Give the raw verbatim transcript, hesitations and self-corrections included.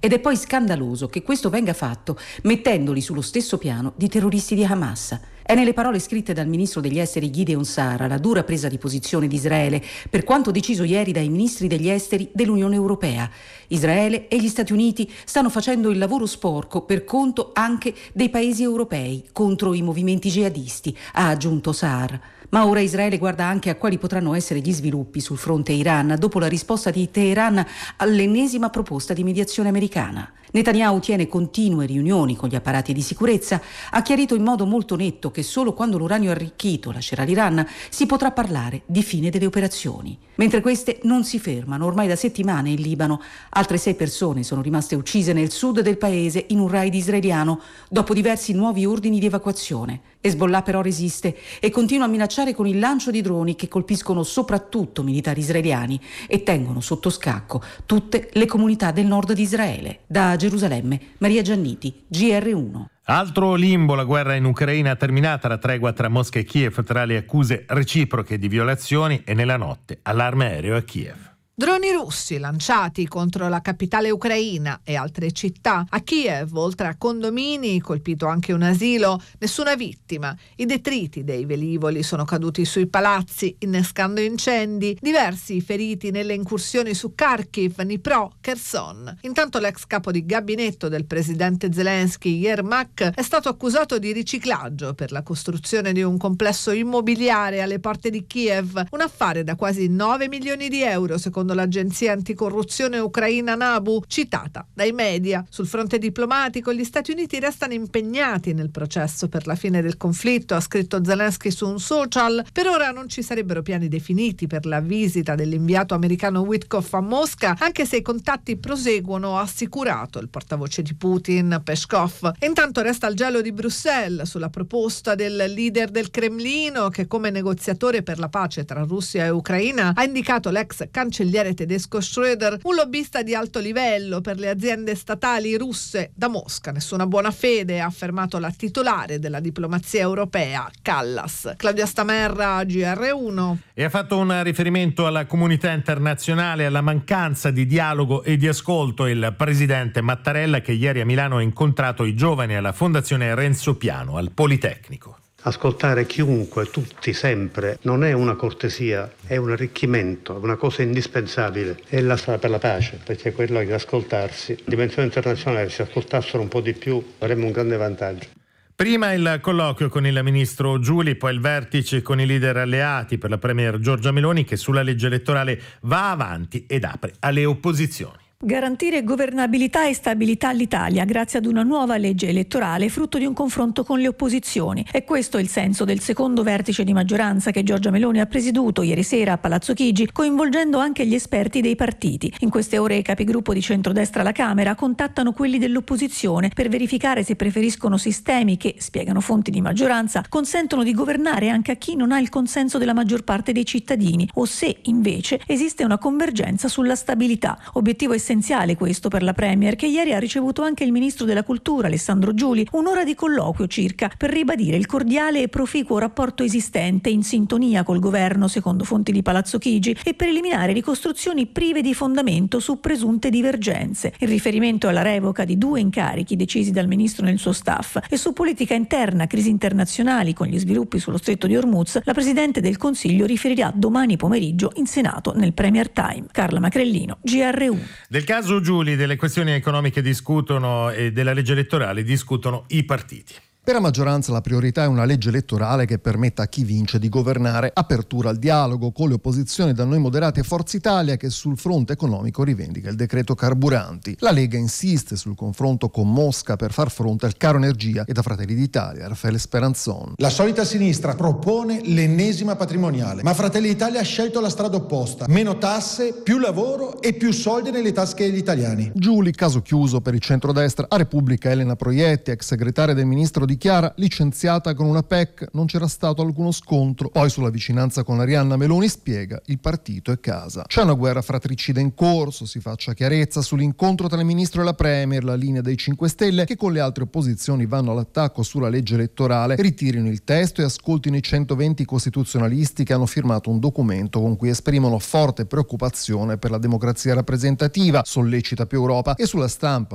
Ed è poi scandaloso che questo venga fatto mettendoli sullo stesso piano di terroristi di Hamas. È nelle parole scritte dal ministro degli esteri Gideon Sa'ar la dura presa di posizione di Israele per quanto deciso ieri dai ministri degli esteri dell'Unione Europea. Israele e gli Stati Uniti stanno facendo il lavoro sporco per conto anche dei paesi europei contro i movimenti jihadisti, ha aggiunto Sa'ar. Ma ora Israele guarda anche a quali potranno essere gli sviluppi sul fronte Iran dopo la risposta di Teheran all'ennesima proposta di mediazione americana. Netanyahu tiene continue riunioni con gli apparati di sicurezza, ha chiarito in modo molto netto che solo quando l'uranio arricchito lascerà l'Iran si potrà parlare di fine delle operazioni. Mentre queste non si fermano, ormai da settimane in Libano altre sei persone sono rimaste uccise nel sud del paese in un raid israeliano dopo diversi nuovi ordini di evacuazione. Hezbollah però resiste e continua a minacciare con il lancio di droni che colpiscono soprattutto militari israeliani e tengono sotto scacco tutte le comunità del nord di Israele. Da Gerusalemme, Maria Gianniti, G R uno. Altro limbo, la guerra in Ucraina, terminata la tregua tra Mosca e Kiev tra le accuse reciproche di violazioni e nella notte allarme aereo a Kiev. Droni russi lanciati contro la capitale ucraina e altre città. A Kiev, oltre a condomini, colpito anche un asilo, nessuna vittima. I detriti dei velivoli sono caduti sui palazzi, innescando incendi. Diversi feriti nelle incursioni su Kharkiv, Dnipro, Kherson. Intanto l'ex capo di gabinetto del presidente Zelensky, Yermak, è stato accusato di riciclaggio per la costruzione di un complesso immobiliare alle porte di Kiev, un affare da quasi nove milioni di euro, secondo l'agenzia anticorruzione ucraina NABU, citata dai media. Sul fronte diplomatico gli Stati Uniti restano impegnati nel processo per la fine del conflitto, ha scritto Zelensky su un social. Per ora non ci sarebbero piani definiti per la visita dell'inviato americano Witkoff a Mosca, anche se i contatti proseguono, ha assicurato il portavoce di Putin, Peskov. E intanto resta il gelo di Bruxelles sulla proposta del leader del Cremlino, che come negoziatore per la pace tra Russia e Ucraina ha indicato l'ex cancelliere tedesco Schröder, un lobbista di alto livello per le aziende statali russe da Mosca. Nessuna buona fede, ha affermato la titolare della diplomazia europea, Callas. Claudia Stamerra, G R uno. E ha fatto un riferimento alla comunità internazionale, alla mancanza di dialogo e di ascolto il presidente Mattarella, che ieri a Milano ha incontrato i giovani alla Fondazione Renzo Piano, al Politecnico. Ascoltare chiunque, tutti, sempre, non è una cortesia, è un arricchimento, è una cosa indispensabile. È la strada per la pace, perché quello di ascoltarsi, dimensione internazionale, se ascoltassero un po' di più avremmo un grande vantaggio. Prima il colloquio con il ministro Giuli, poi il vertice con i leader alleati per la premier Giorgia Meloni, che sulla legge elettorale va avanti ed apre alle opposizioni. Garantire governabilità e stabilità all'Italia grazie ad una nuova legge elettorale frutto di un confronto con le opposizioni. E questo è il senso del secondo vertice di maggioranza che Giorgia Meloni ha presieduto ieri sera a Palazzo Chigi, coinvolgendo anche gli esperti dei partiti. In queste ore i capigruppo di centrodestra alla Camera contattano quelli dell'opposizione per verificare se preferiscono sistemi che, spiegano fonti di maggioranza, consentono di governare anche a chi non ha il consenso della maggior parte dei cittadini, o se invece esiste una convergenza sulla stabilità. Obiettivo essenziale questo per la Premier, che ieri ha ricevuto anche il ministro della Cultura Alessandro Giuli, un'ora di colloquio circa per ribadire il cordiale e proficuo rapporto esistente in sintonia col governo, secondo fonti di Palazzo Chigi, e per eliminare ricostruzioni prive di fondamento su presunte divergenze. Il riferimento alla revoca di due incarichi decisi dal ministro nel suo staff e su politica interna, crisi internazionali con gli sviluppi sullo stretto di Hormuz, la Presidente del Consiglio riferirà domani pomeriggio in Senato nel Premier Time. Carla Macrellino, G R uno. Del caso Giuli, delle questioni economiche discutono e della legge elettorale discutono i partiti. Per la maggioranza la priorità è una legge elettorale che permetta a chi vince di governare. Apertura al dialogo con le opposizioni da Noi Moderati e Forza Italia, che sul fronte economico rivendica il decreto carburanti. La Lega insiste sul confronto con Mosca per far fronte al caro energia, e da Fratelli d'Italia Raffaele Speranzon. La solita sinistra propone l'ennesima patrimoniale, ma Fratelli d'Italia ha scelto la strada opposta: meno tasse, più lavoro e più soldi nelle tasche degli italiani. Giuli, caso chiuso per il centrodestra. A Repubblica Elena Proietti, ex segretaria del ministro di Chiara, licenziata con una P E C, non c'era stato alcuno scontro. Poi sulla vicinanza con Arianna Meloni spiega: il partito è casa. C'è una guerra fratricida in corso, si faccia chiarezza sull'incontro tra il ministro e la Premier, la linea dei cinque Stelle che con le altre opposizioni vanno all'attacco sulla legge elettorale, ritirino il testo e ascoltino i centoventi costituzionalisti che hanno firmato un documento con cui esprimono forte preoccupazione per la democrazia rappresentativa, sollecita più Europa. E sulla Stampa